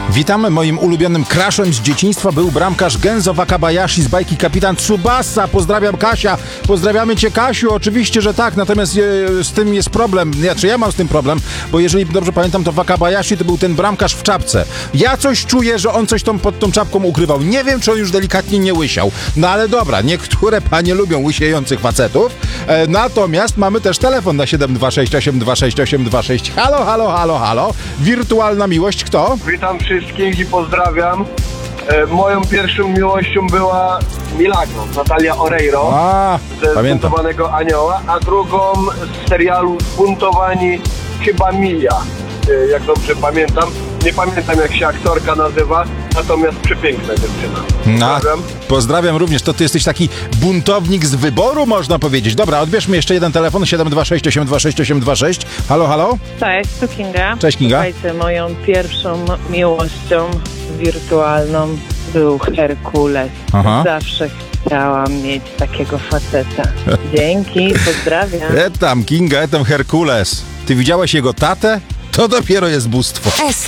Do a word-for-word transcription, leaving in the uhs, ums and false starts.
Witamy. Moim ulubionym crushem z dzieciństwa był bramkarz Genzo Wakabayashi z bajki Kapitan Tsubasa. Pozdrawiam, Kasia. Pozdrawiamy cię, Kasiu. Oczywiście, że tak. Natomiast e, z tym jest problem. Znaczy ja mam z tym problem, bo jeżeli dobrze pamiętam, to Wakabayashi to był ten bramkarz w czapce. Ja coś czuję, że on coś tą, pod tą czapką ukrywał. Nie wiem, czy on już delikatnie nie łysiał. No ale dobra, niektóre panie lubią łysiejących facetów. E, natomiast mamy też telefon na siedem dwa sześć osiem dwa sześć osiem dwa sześć. Halo, halo, halo, halo. Wirtualna miłość, kto? Witam wszystkich i pozdrawiam. E, moją pierwszą miłością była Milagro, Natalia Oreiro A, ze pamiętam. Zbuntowanego Anioła, a drugą z serialu Zbuntowani chyba Mia, e, jak dobrze pamiętam. Nie pamiętam, jak się aktorka nazywa, natomiast przepiękna dziewczyna. No, Pozdrawiam. pozdrawiam również. To ty jesteś taki buntownik z wyboru, można powiedzieć. Dobra, odbierzmy jeszcze jeden telefon. siedem dwa sześć osiem dwa sześć osiem dwa sześć. Halo, halo? Cześć, tu Kinga. Cześć, Kinga. Słuchajcie, moją pierwszą miłością wirtualną był Herkules. Aha. Zawsze chciałam mieć takiego faceta. Dzięki, pozdrawiam. E tam, Kinga, e tam Herkules. Ty widziałeś jego tatę? To dopiero jest bóstwo. S